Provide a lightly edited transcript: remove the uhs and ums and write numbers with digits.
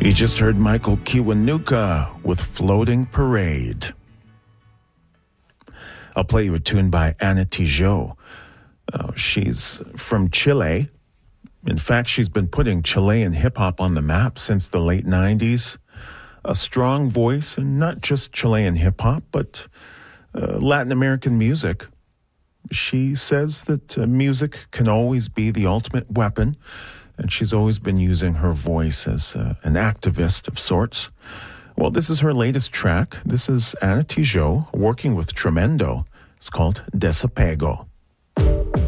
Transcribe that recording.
You just heard Michael Kiwanuka with Floating Parade. I'll play you a tune by Ana Tijoux. She's from Chile. In fact, she's been putting Chilean hip-hop on the map since the late 90s. A strong voice, and not just Chilean hip-hop, but Latin American music. She says that music can always be the ultimate weapon, and she's always been using her voice as an activist of sorts. Well, this is her latest track. This is Ana Tijoux working with Tremendo. It's called Desapego.